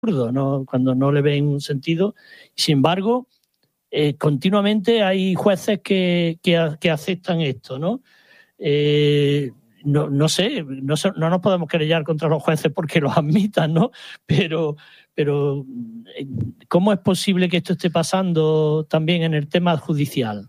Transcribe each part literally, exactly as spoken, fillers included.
absurdo, ¿no? Cuando no le ven un sentido. Sin embargo, eh, continuamente hay jueces que, que, que aceptan esto, ¿no? Eh, no, no sé, no, no nos podemos querellar contra los jueces porque los admitan, ¿no? Pero, pero ¿cómo es posible que esto esté pasando también en el tema judicial?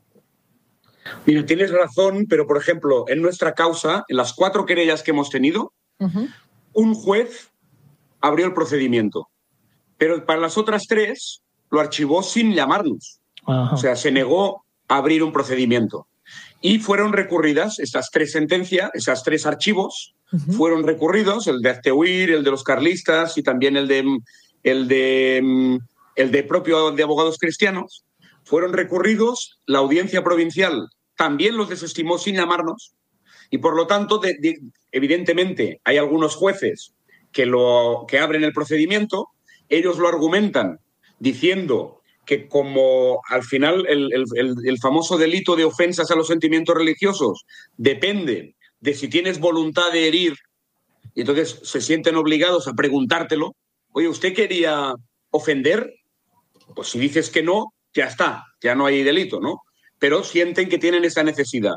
Mira, tienes razón, pero por ejemplo, en nuestra causa, en las cuatro querellas que hemos tenido, uh-huh. un juez abrió el procedimiento, pero para las otras tres lo archivó sin llamarnos. Uh-huh. O sea, se negó a abrir un procedimiento. Y fueron recurridas estas tres sentencias, esos tres archivos, uh-huh. fueron recurridos, el de Aztehuir, el de los carlistas y también el de, el de, el de propio de abogados cristianos, fueron recurridos, la audiencia provincial también los desestimó sin llamarnos y por lo tanto, de, de, evidentemente, hay algunos jueces que, lo, que abren el procedimiento, ellos lo argumentan diciendo que como al final el, el, el, el famoso delito de ofensas a los sentimientos religiosos depende de si tienes voluntad de herir, y entonces se sienten obligados a preguntártelo, oye, ¿usted quería ofender? Pues si dices que no, ya está, ya no hay delito, ¿no? Pero sienten que tienen esa necesidad.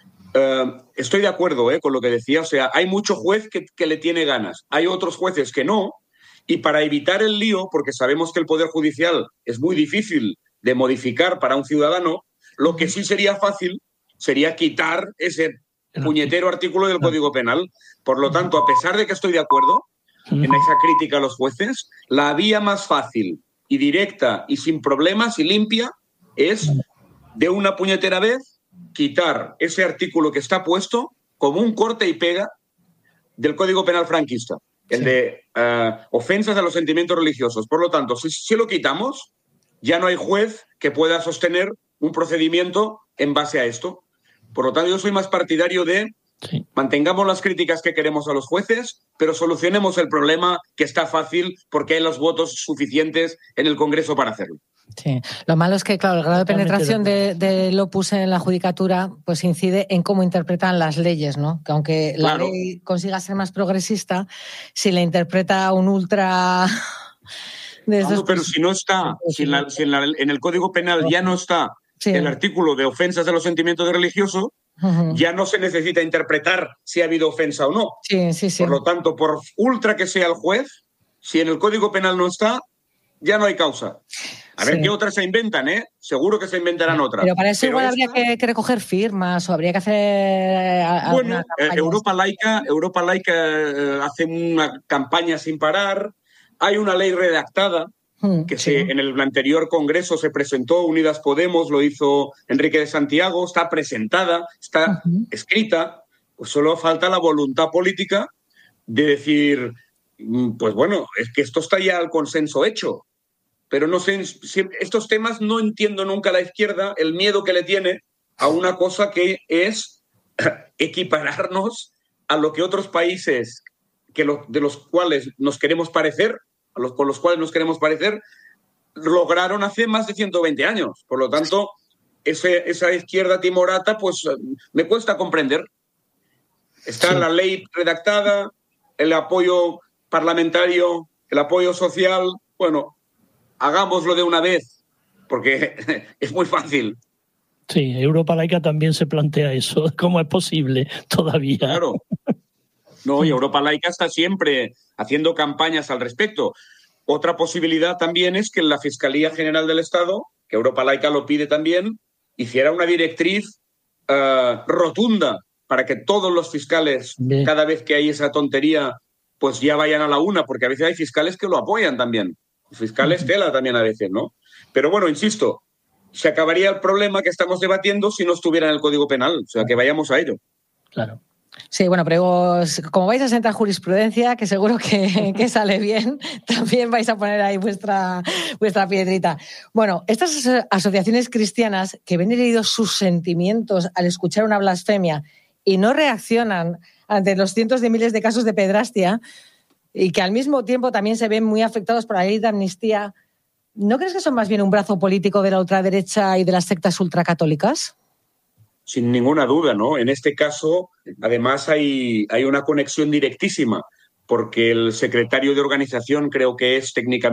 Uh, estoy de acuerdo eh, con lo que decía, o sea, hay mucho juez que, que le tiene ganas, hay otros jueces que no, y para evitar el lío, porque sabemos que el Poder Judicial es muy difícil de modificar para un ciudadano, lo que sí sería fácil sería quitar ese puñetero artículo del Código Penal. Por lo tanto, a pesar de que estoy de acuerdo en esa crítica a los jueces, la vía más fácil y directa y sin problemas y limpia es de una puñetera vez quitar ese artículo que está puesto como un corte y pega del Código Penal franquista, el sí. de uh, ofensas a los sentimientos religiosos. Por lo tanto, si, si lo quitamos, ya no hay juez que pueda sostener un procedimiento en base a esto. Por lo tanto, yo soy más partidario de sí. mantengamos las críticas que queremos a los jueces, pero solucionemos el problema, que está fácil porque hay los votos suficientes en el Congreso para hacerlo. Sí, lo malo es que, claro, el grado de penetración de, del Opus en la judicatura pues incide en cómo interpretan las leyes, ¿no? Que aunque la claro. ley consiga ser más progresista, si la interpreta un ultra... De esos, no, pero pues, si no está, si, en, la, si en, la, en el Código Penal ya no está sí. el artículo de ofensas a los sentimientos religiosos, uh-huh. ya no se necesita interpretar si ha habido ofensa o no. Sí, sí, sí. Por lo tanto, por ultra que sea el juez, si en el Código Penal no está, ya no hay causa. A ver sí. qué otras se inventan, ¿eh? Seguro que se inventarán otras. Pero para eso Pero igual esta... habría que, que recoger firmas o habría que hacer... Bueno, eh, Europa Laica, Europa Laica eh, hace una campaña sin parar. Hay una ley redactada mm, que sí. se, en el anterior Congreso se presentó, Unidas Podemos, lo hizo Enrique de Santiago, está presentada, está uh-huh. escrita, pues solo falta la voluntad política de decir, pues bueno, es que esto está ya al consenso hecho. Pero no sé, estos temas no entiendo nunca a la izquierda el miedo que le tiene a una cosa que es equipararnos a lo que otros países que lo, de los cuales nos queremos parecer, a los con los cuales nos queremos parecer, lograron hace más de ciento veinte años. Por lo tanto, ese, esa izquierda timorata, pues me cuesta comprender. Está sí. la ley redactada, el apoyo parlamentario, el apoyo social, bueno... hagámoslo de una vez, porque es muy fácil. Sí, Europa Laica también se plantea eso. ¿Cómo es posible todavía? Claro. No, y Europa Laica está siempre haciendo campañas al respecto. Otra posibilidad también es que la Fiscalía General del Estado, que Europa Laica lo pide también, hiciera una directriz uh, rotunda para que todos los fiscales, Bien. cada vez que hay esa tontería, pues ya vayan a la una, porque a veces hay fiscales que lo apoyan también. Fiscales tela también a veces, ¿no? Pero bueno, insisto, se acabaría el problema que estamos debatiendo si no estuviera en el Código Penal, o sea, que vayamos a ello. Claro. Sí, bueno, pero como vais a sentar jurisprudencia, que seguro que, que sale bien, también vais a poner ahí vuestra, vuestra piedrita. Bueno, estas asociaciones cristianas que ven heridos sus sentimientos al escuchar una blasfemia y no reaccionan ante los cientos de miles de casos de pedrastia, y que al mismo tiempo también se ven muy afectados por la ley de amnistía, ¿no crees que son más bien un brazo político de la ultraderecha y de las sectas ultracatólicas? Sin ninguna duda, ¿no? En este caso, además, hay, hay una conexión directísima, porque el secretario de organización creo que es técnicamente